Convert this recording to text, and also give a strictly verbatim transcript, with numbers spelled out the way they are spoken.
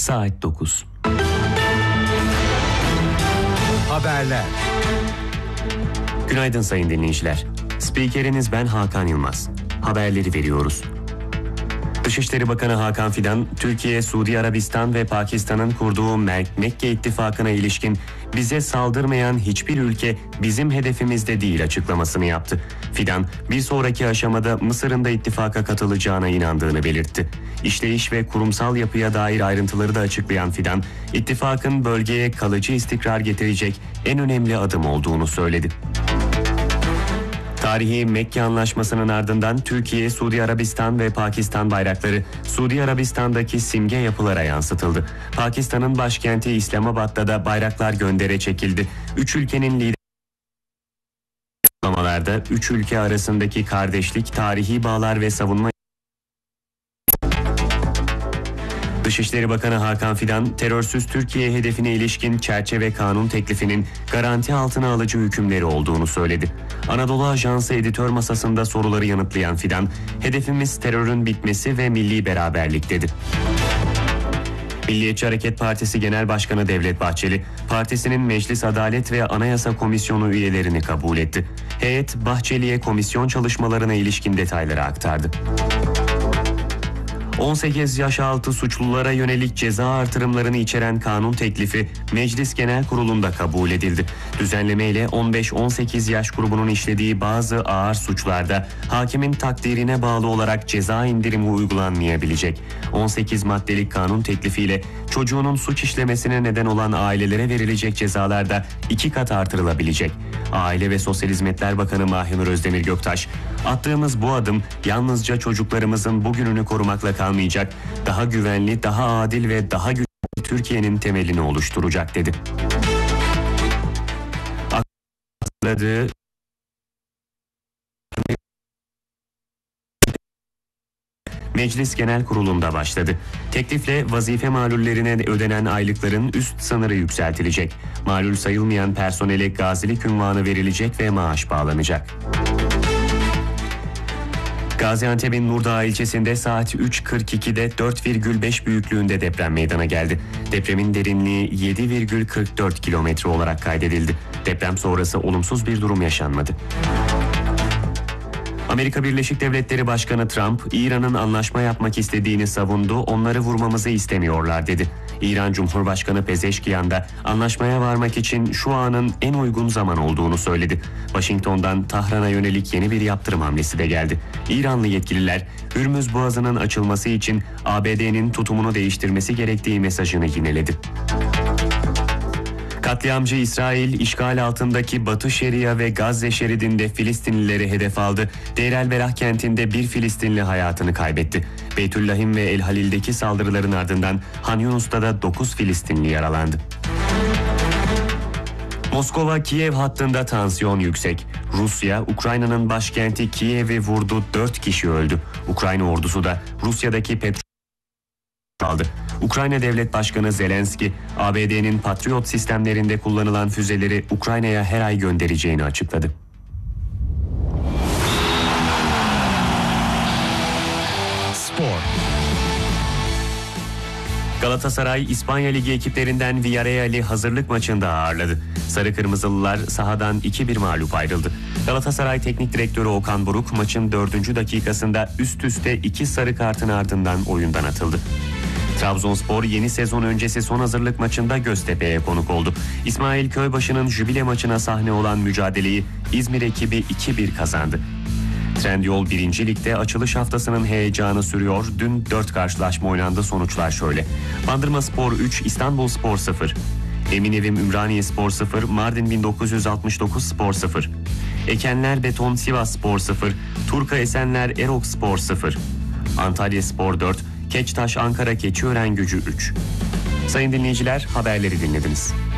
Saat dokuz. Haberler. Günaydın sayın dinleyiciler. Spikeriniz ben Hakan Yılmaz. Haberleri veriyoruz. Dışişleri Bakanı Hakan Fidan, Türkiye, Suudi Arabistan ve Pakistan'ın kurduğu Mekke İttifakı'na ilişkin bize saldırmayan hiçbir ülke bizim hedefimizde değil açıklamasını yaptı. Fidan, bir sonraki aşamada Mısır'ın da ittifaka katılacağına inandığını belirtti. İşleyiş ve kurumsal yapıya dair ayrıntıları da açıklayan Fidan, ittifakın bölgeye kalıcı istikrar getirecek en önemli adım olduğunu söyledi. Tarihi Mekke Anlaşması'nın ardından Türkiye, Suudi Arabistan ve Pakistan bayrakları Suudi Arabistan'daki simge yapılara yansıtıldı. Pakistan'ın başkenti İslamabad'da da bayraklar göndere çekildi. Üç ülkenin lideri açıklamalarda üç ülke arasındaki kardeşlik, tarihi bağlar ve savunma. Dışişleri Bakanı Hakan Fidan, terörsüz Türkiye hedefine ilişkin çerçeve kanun teklifinin garanti altına alıcı hükümleri olduğunu söyledi. Anadolu Ajansı editör masasında soruları yanıtlayan Fidan, hedefimiz terörün bitmesi ve milli beraberlik dedi. Milliyetçi Hareket Partisi Genel Başkanı Devlet Bahçeli, partisinin Meclis Adalet ve Anayasa Komisyonu üyelerini kabul etti. Heyet, Bahçeli'ye komisyon çalışmalarına ilişkin detayları aktardı. on sekiz yaş altı suçlulara yönelik ceza artırımlarını içeren kanun teklifi Meclis Genel Kurulu'nda kabul edildi. Düzenleme ile on beş on sekiz yaş grubunun işlediği bazı ağır suçlarda hakimin takdirine bağlı olarak ceza indirimi uygulanmayabilecek. on sekiz maddelik kanun teklifiyle çocuğunun suç işlemesine neden olan ailelere verilecek cezalar da iki kat artırılabilecek. Aile ve Sosyal Hizmetler Bakanı Mahir Özdemir Göktaş, attığımız bu adım yalnızca çocuklarımızın bugününü korumakla kalmayacak, daha güvenli, daha adil ve daha güçlü Türkiye'nin temelini oluşturacak dedi. Akladığı Meclis Genel Kurulu'nda başladı. Teklifle vazife malullerine ödenen aylıkların üst sınırı yükseltilecek. Malul sayılmayan personele gazilik unvanı verilecek ve maaş bağlanacak. Gaziantep'in Nurdağ ilçesinde saat üç kırk ikide dört virgül beş büyüklüğünde deprem meydana geldi. Depremin derinliği yedi virgül kırk dört kilometre olarak kaydedildi. Deprem sonrası olumsuz bir durum yaşanmadı. Amerika Birleşik Devletleri Başkanı Trump, İran'ın anlaşma yapmak istediğini savundu, onları vurmamızı istemiyorlar dedi. İran Cumhurbaşkanı Pezeşkiyan da anlaşmaya varmak için şu anın en uygun zaman olduğunu söyledi. Washington'dan Tahran'a yönelik yeni bir yaptırım hamlesi de geldi. İranlı yetkililer, Hürmüz Boğazı'nın açılması için A B D'nin tutumunu değiştirmesi gerektiği mesajını yineledi. Katliamcı İsrail, işgal altındaki Batı Şeria ve Gazze şeridinde Filistinlileri hedef aldı. Deir el-Belah kentinde bir Filistinli hayatını kaybetti. Beytüllahim ve El Halil'deki saldırıların ardından Han Yunus'ta da dokuz Filistinli yaralandı. Moskova-Kiev hattında tansiyon yüksek. Rusya, Ukrayna'nın başkenti Kiev'i vurdu, dört kişi öldü. Ukrayna ordusu da Rusya'daki petrol aldı. Ukrayna Devlet Başkanı Zelenski, A B D'nin Patriot sistemlerinde kullanılan füzeleri Ukrayna'ya her ay göndereceğini açıkladı. Spor. Galatasaray, İspanya Ligi ekiplerinden Villarreal'i hazırlık maçında ağırladı. Sarı Kırmızılılar sahadan iki bir mağlup ayrıldı. Galatasaray Teknik Direktörü Okan Buruk maçın dördüncü dakikasında üst üste iki sarı kartın ardından oyundan atıldı. Trabzonspor yeni sezon öncesi son hazırlık maçında Göztepe'ye konuk oldu. İsmail Köybaşı'nın jübile maçına sahne olan mücadeleyi İzmir ekibi iki bir kazandı. Trendyol birinci Lig'de açılış haftasının heyecanı sürüyor. Dün dört karşılaşma oynandı, sonuçlar şöyle. Bandırmaspor üç, İstanbulspor sıfır. Eminevim Ümraniyespor sıfır, Mardin bin dokuz yüz altmış dokuz Spor sıfır. Ekenler Beton Sivasspor sıfır, Turka Esenler Erokspor sıfır. Antalyaspor dört, Keçtaş Ankara Keçiören Gücü üç. Sayın dinleyiciler, haberleri dinlediniz.